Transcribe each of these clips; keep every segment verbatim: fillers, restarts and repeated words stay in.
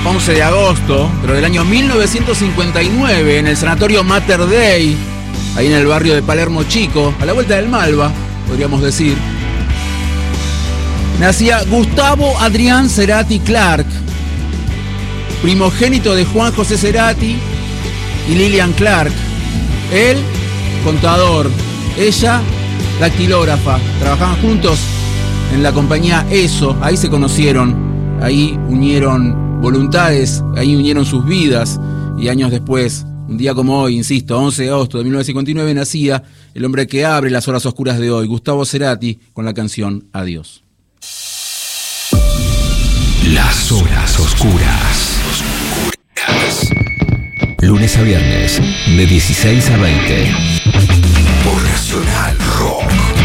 once de agosto, pero del año mil novecientos cincuenta y nueve, en el sanatorio Mater Dei, ahí en el barrio de Palermo Chico, a la vuelta del Malva, podríamos decir, nacía Gustavo Adrián Cerati Clark, primogénito de Juan José Cerati y Lilian Clark. Él, contador, ella, dactilógrafa. Trabajaban juntos en la compañía ESO, ahí se conocieron, ahí unieron voluntades, ahí unieron sus vidas, y años después, un día como hoy, insisto, once de agosto de mil novecientos cincuenta y nueve, nacía el hombre que abre las horas oscuras de hoy, Gustavo Cerati, con la canción Adiós. Las horas oscuras. Lunes a viernes, de dieciséis a veinte. Por Nacional Rock.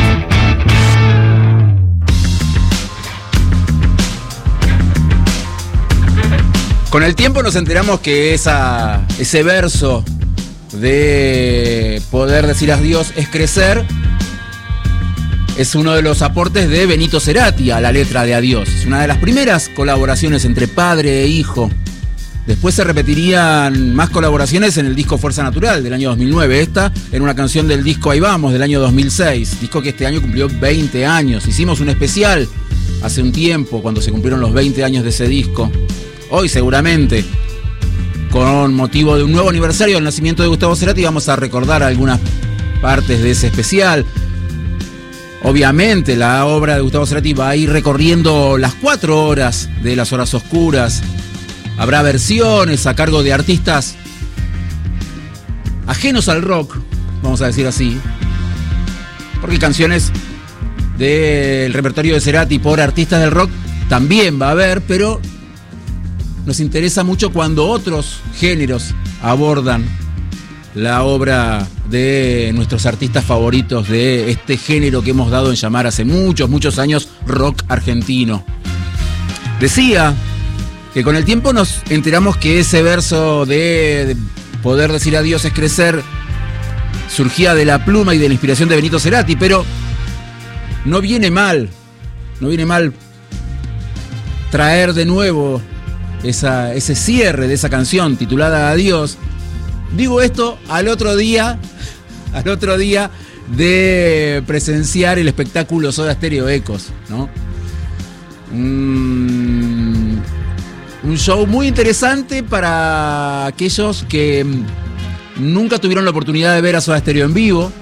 Con el tiempo nos enteramos que esa, ese verso de poder decir adiós es crecer es uno de los aportes de Benito Cerati a la letra de Adiós. Es una de las primeras colaboraciones entre padre e hijo. Después se repetirían más colaboraciones en el disco Fuerza Natural del año dos mil nueve. Esta en una canción del disco Ahí Vamos del año dos mil seis. Disco que este año cumplió veinte años. Hicimos un especial hace un tiempo cuando se cumplieron los veinte años de ese disco. Hoy seguramente, con motivo de un nuevo aniversario del nacimiento de Gustavo Cerati, vamos a recordar algunas partes de ese especial. Obviamente la obra de Gustavo Cerati va a ir recorriendo las cuatro horas de las horas oscuras. Habrá versiones a cargo de artistas ajenos al rock, vamos a decir así, porque canciones del repertorio de Cerati por artistas del rock también va a haber, pero nos interesa mucho cuando otros géneros abordan la obra de nuestros artistas favoritos de este género que hemos dado en llamar hace muchos, muchos años rock argentino. Decía que con el tiempo nos enteramos que ese verso de poder decir adiós es crecer surgía de la pluma y de la inspiración de Benito Cerati, pero no viene mal, no viene mal traer de nuevo esa, ese cierre de esa canción titulada Adiós. Digo esto al otro día, al otro día de presenciar el espectáculo Soda Stereo Ecos, ¿no? Mm, un show muy interesante para aquellos que nunca tuvieron la oportunidad de ver a Soda Stereo en vivo.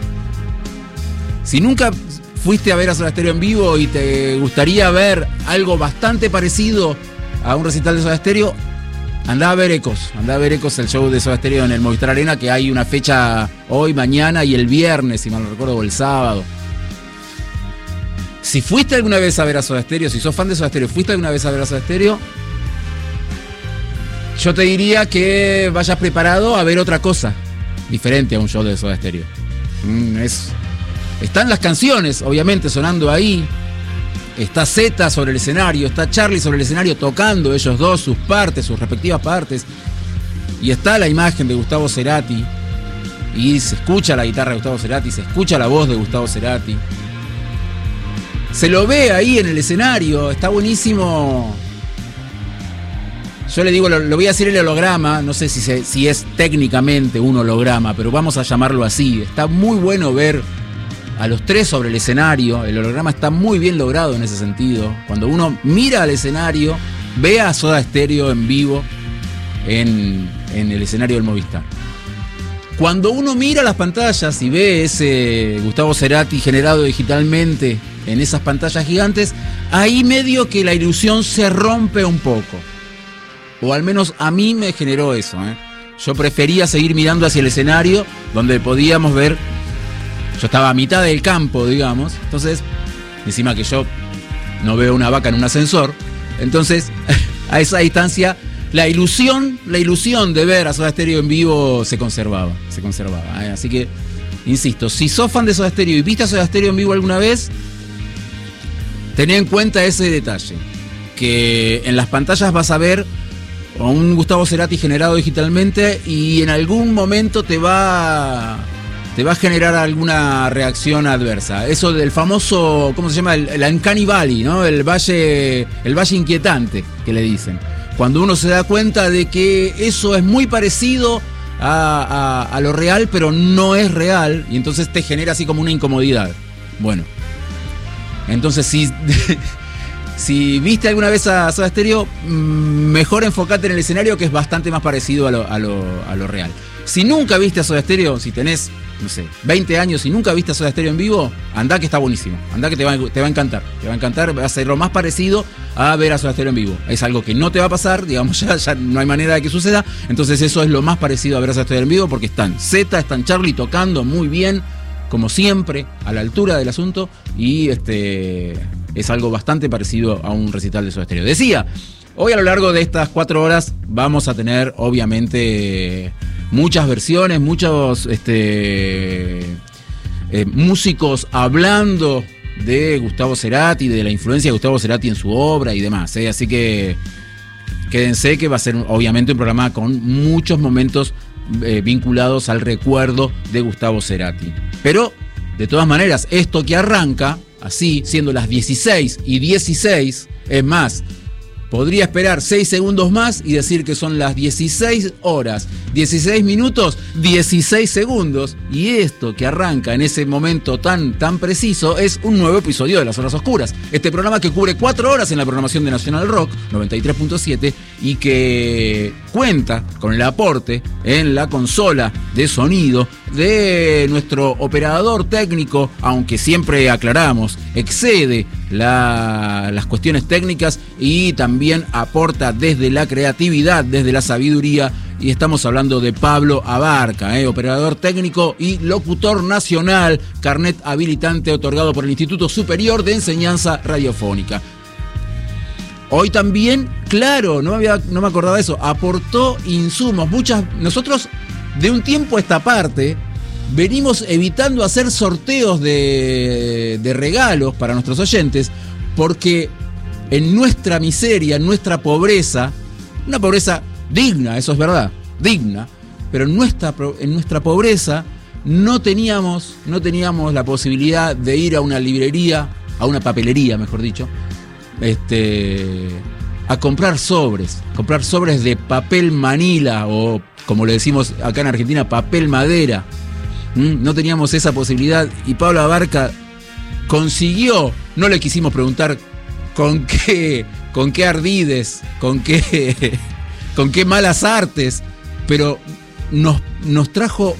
Si nunca fuiste a ver a Soda Stereo en vivo y te gustaría ver algo bastante parecido a un recital de Soda Stereo, andá a ver Ecos, andá a ver Ecos, el show de Soda Stereo en el Movistar Arena, que hay una fecha hoy, mañana y el viernes, si mal no recuerdo, o el sábado. Si fuiste alguna vez a ver a Soda Stereo, si sos fan de Soda Stereo, fuiste alguna vez a ver a Soda Stereo, yo te diría que vayas preparado a ver otra cosa diferente a un show de Soda Stereo. Mm, es, están las canciones, obviamente, sonando ahí. Está Zeta sobre el escenario, está Charlie sobre el escenario tocando ellos dos sus partes, sus respectivas partes. Y está la imagen de Gustavo Cerati. Y se escucha la guitarra de Gustavo Cerati, se escucha la voz de Gustavo Cerati. Se lo ve ahí en el escenario, está buenísimo. Yo le digo, lo, lo voy a decir el holograma, no sé si, se, si es técnicamente un holograma, pero vamos a llamarlo así. Está muy bueno ver a los tres sobre el escenario. El holograma está muy bien logrado en ese sentido. Cuando uno mira al escenario, ve a Soda Stereo en vivo en, en el escenario del Movistar. Cuando uno mira las pantallas y ve ese Gustavo Cerati generado digitalmente en esas pantallas gigantes, ahí medio que la ilusión se rompe un poco. O al menos a mí me generó eso, ¿eh? Yo prefería seguir mirando hacia el escenario donde podíamos ver. Yo estaba a mitad del campo, digamos. Entonces, encima que yo no veo una vaca en un ascensor. Entonces, a esa distancia, la ilusión, la ilusión de ver a Soda Stereo en vivo se conservaba. Se conservaba. ¿eh? Así que, insisto, si sos fan de Soda Stereo y viste a Soda Stereo en vivo alguna vez, tené en cuenta ese detalle. Que en las pantallas vas a ver a un Gustavo Cerati generado digitalmente y en algún momento te va... te va a generar alguna reacción adversa. Eso del famoso, ¿cómo se llama? El, el Uncanny Valley, ¿no? El valle, el valle inquietante, que le dicen. cuando uno se da cuenta de que eso es muy parecido a, a, a lo real, pero no es real, y entonces te genera así como una incomodidad. Bueno, entonces si, si viste alguna vez a Soda Stereo, mejor enfocate en el escenario, que es bastante más parecido a lo, a lo, a lo real. Si nunca viste a Soda Stereo, si tenés, no sé, veinte años y nunca viste a Soda Stereo en vivo, andá que está buenísimo. Andá que te va, te va a encantar. Te va a encantar, va a ser lo más parecido a ver a Soda Stereo en vivo. Es algo que no te va a pasar, digamos, ya, ya no hay manera de que suceda. Entonces eso es lo más parecido a ver a Soda Stereo en vivo, porque están Zeta, están Charlie tocando muy bien, como siempre, a la altura del asunto. Y este es algo bastante parecido a un recital de Soda Stereo. Decía, hoy a lo largo de estas cuatro horas vamos a tener, obviamente, muchas versiones, muchos este, eh, músicos hablando de Gustavo Cerati, de la influencia de Gustavo Cerati en su obra y demás, ¿eh? Así que quédense, que va a ser obviamente un programa con muchos momentos eh, vinculados al recuerdo de Gustavo Cerati. Pero, de todas maneras, esto que arranca así, siendo las dieciséis y dieciséis, es más, podría esperar seis segundos más y decir que son las dieciséis horas, dieciséis minutos, dieciséis segundos. Y esto que arranca en ese momento tan, tan preciso es un nuevo episodio de Las Horas Oscuras. Este programa que cubre cuatro horas en la programación de Nacional Rock noventa y tres punto siete y que cuenta con el aporte en la consola de sonido de nuestro operador técnico, aunque siempre aclaramos, excede la, las cuestiones técnicas y también aporta desde la creatividad, desde la sabiduría, y estamos hablando de Pablo Abarca, eh, operador técnico y locutor nacional, carnet habilitante otorgado por el Instituto Superior de Enseñanza Radiofónica. Hoy también, claro, no me, había, no me acordaba de eso, aportó insumos, muchas, nosotros de un tiempo a esta parte venimos evitando hacer sorteos de, de regalos para nuestros oyentes, porque en nuestra miseria, en nuestra pobreza, una pobreza digna, eso es verdad, digna, pero en nuestra, en nuestra pobreza no teníamos, no teníamos la posibilidad de ir a una librería, a una papelería, mejor dicho, este, a comprar sobres, comprar sobres de papel manila o, como le decimos acá en Argentina, papel madera. ¿Mm? No teníamos esa posibilidad y Pablo Abarca consiguió, no le quisimos preguntar con qué, con qué ardides, con qué, con qué malas artes, pero nos, nos trajo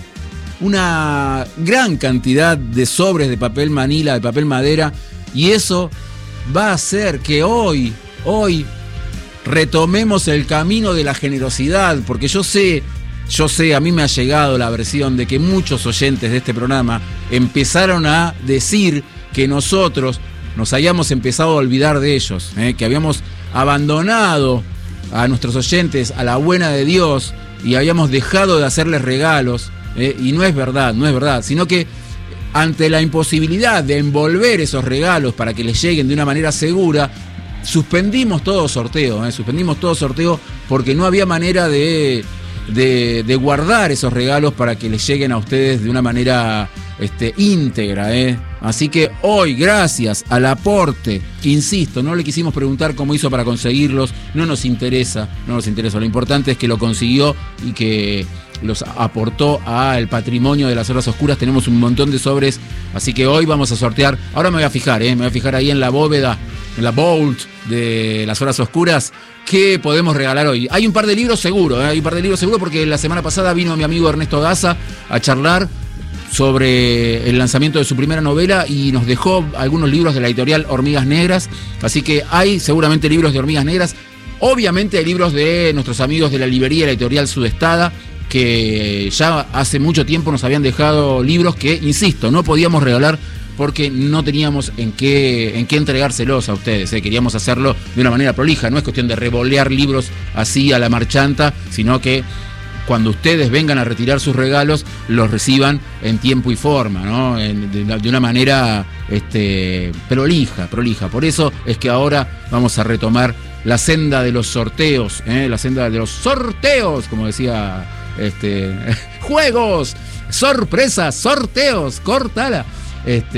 una gran cantidad de sobres de papel manila, de papel madera, y eso va a hacer que hoy, hoy retomemos el camino de la generosidad, porque yo sé, yo sé, a mí me ha llegado la versión de que muchos oyentes de este programa empezaron a decir que nosotros nos habíamos empezado a olvidar de ellos, ¿eh? Que habíamos abandonado a nuestros oyentes a la buena de Dios y habíamos dejado de hacerles regalos, ¿eh? Y no es verdad, no es verdad, sino que ante la imposibilidad de envolver esos regalos para que les lleguen de una manera segura, suspendimos todo sorteo, ¿eh? suspendimos todo sorteo porque no había manera de, de, de guardar esos regalos para que les lleguen a ustedes de una manera este, íntegra, ¿eh? Así que hoy, gracias al aporte, insisto, no le quisimos preguntar cómo hizo para conseguirlos, no nos interesa, no nos interesa, lo importante es que lo consiguió y que los aportó al patrimonio de Las Horas Oscuras. Tenemos un montón de sobres, así que hoy vamos a sortear. Ahora me voy a fijar, ¿eh? me voy a fijar ahí en la bóveda, en la vault de Las Horas Oscuras, ¿qué podemos regalar hoy? Hay un par de libros seguro, ¿eh? hay un par de libros seguro porque la semana pasada vino mi amigo Ernesto Gaza a charlar sobre el lanzamiento de su primera novela y nos dejó algunos libros de la editorial Hormigas Negras, así que hay seguramente libros de Hormigas Negras, obviamente hay libros de nuestros amigos de la librería, la editorial Sudestada, que ya hace mucho tiempo nos habían dejado libros que, insisto, no podíamos regalar porque no teníamos en qué, en qué entregárselos a ustedes, ¿eh? Queríamos hacerlo de una manera prolija, no es cuestión de revolear libros así a la marchanta, sino que cuando ustedes vengan a retirar sus regalos, los reciban en tiempo y forma, ¿no? En, de, de una manera este, prolija, prolija. Por eso es que ahora vamos a retomar la senda de los sorteos, ¿eh? La senda de los sorteos, como decía este, juegos, sorpresas, sorteos, cortala.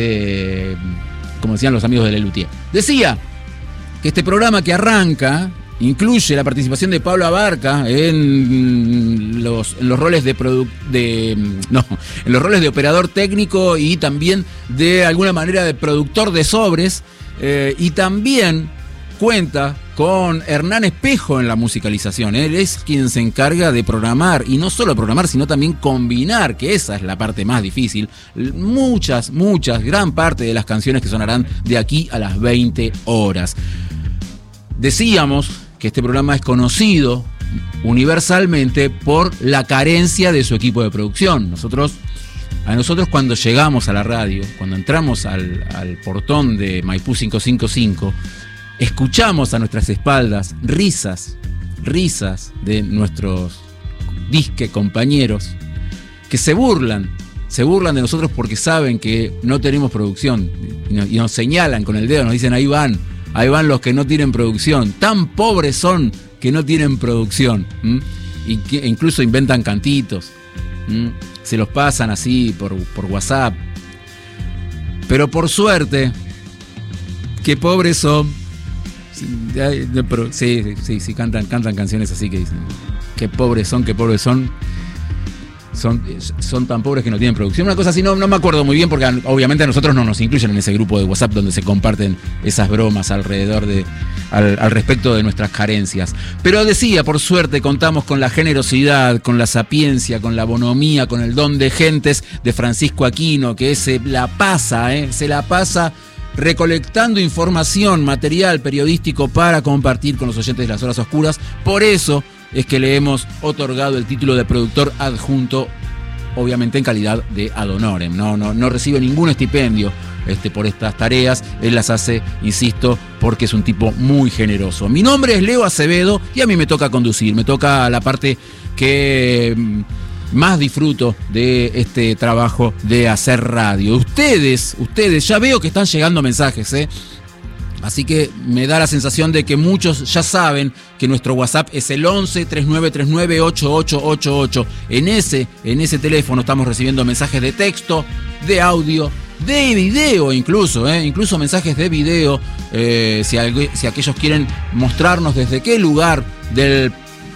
Este, como decían los amigos de Lelutier. Decía que este programa que arranca incluye la participación de Pablo Abarca en los, en los roles de, produ- de no, en los roles de operador técnico y también de alguna manera de productor de sobres, eh, y también cuenta con Hernán Espejo en la musicalización. Él es quien se encarga de programar, y no solo programar, sino también combinar, que esa es la parte más difícil, muchas, muchas, gran parte de las canciones que sonarán de aquí a las veinte horas. Decíamos que este programa es conocido universalmente por la carencia de su equipo de producción. Nosotros, a nosotros cuando llegamos a la radio, cuando entramos al, al portón de Maipú quinientos cincuenta y cinco, escuchamos a nuestras espaldas risas, risas de nuestros disque compañeros que se burlan, se burlan de nosotros porque saben que no tenemos producción y nos, y nos señalan con el dedo, nos dicen ahí van, ahí van los que no tienen producción, tan pobres son que no tienen producción, ¿m? Y que incluso inventan cantitos, ¿m? Se los pasan así por, por WhatsApp, pero por suerte, qué pobres son. Sí, sí, sí, cantan, cantan canciones así que dicen qué pobres son, qué pobres son. Son, son tan pobres que no tienen producción. Una cosa así, no, no me acuerdo muy bien porque obviamente a nosotros no nos incluyen en ese grupo de WhatsApp donde se comparten esas bromas alrededor de, al, al respecto de nuestras carencias. Pero decía, por suerte contamos con la generosidad, con la sapiencia, con la bonomía, con el don de gentes de Francisco Aquino, que se la pasa, ¿eh? se la pasa recolectando información, material periodístico para compartir con los oyentes de las horas oscuras. Por eso es que le hemos otorgado el título de productor adjunto, obviamente en calidad de ad honorem. No, no, no recibe ningún estipendio este, por estas tareas. Él las hace, insisto, porque es un tipo muy generoso. Mi nombre es Leo Acevedo y a mí me toca conducir. Me toca la parte que más disfruto de este trabajo de hacer radio. Ustedes, ustedes, ya veo que están llegando mensajes, ¿eh? Así que me da la sensación de que muchos ya saben que nuestro WhatsApp es el once, treinta y nueve treinta y nueve, ochenta y ocho ochenta y ocho. En ese, en ese teléfono estamos recibiendo mensajes de texto, de audio, de video incluso, ¿eh? incluso mensajes de video, eh, si, si aquellos quieren mostrarnos desde qué lugar del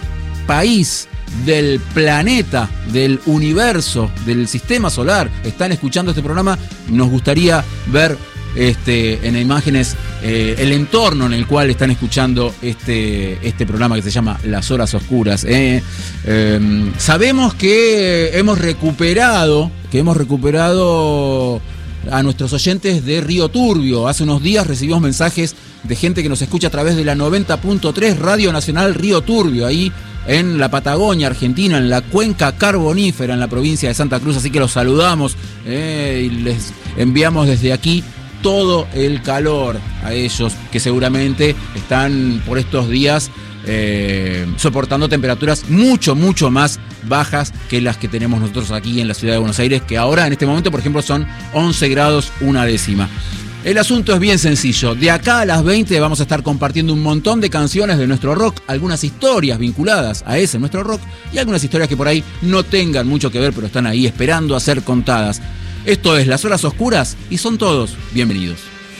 país, del planeta, del universo, del sistema solar están escuchando este programa. Nos gustaría ver este, en imágenes eh, el entorno en el cual están escuchando este, este programa que se llama Las Horas Oscuras. Eh, eh, sabemos que hemos recuperado, que hemos recuperado a nuestros oyentes de Río Turbio. Hace unos días recibimos mensajes de gente que nos escucha a través de la noventa punto tres Radio Nacional Río Turbio, ahí en la Patagonia Argentina, en la cuenca carbonífera, en la provincia de Santa Cruz. Así que los saludamos eh, y les enviamos desde aquí todo el calor a ellos, que seguramente están por estos días eh, soportando temperaturas mucho, mucho más bajas que las que tenemos nosotros aquí en la ciudad de Buenos Aires, que ahora en este momento, por ejemplo, son once grados una décima. El asunto es bien sencillo. De acá a las veinte vamos a estar compartiendo un montón de canciones de nuestro rock, algunas historias vinculadas a ese nuestro rock y algunas historias que por ahí no tengan mucho que ver, pero están ahí esperando a ser contadas. Esto es Las Horas Oscuras y son todos bienvenidos.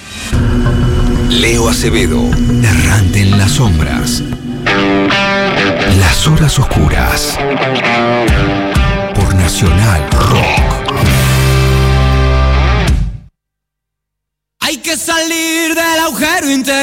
Leo Acevedo, errante en las sombras. Las Horas Oscuras. Por Nacional Rock. Hay que salir del agujero interior.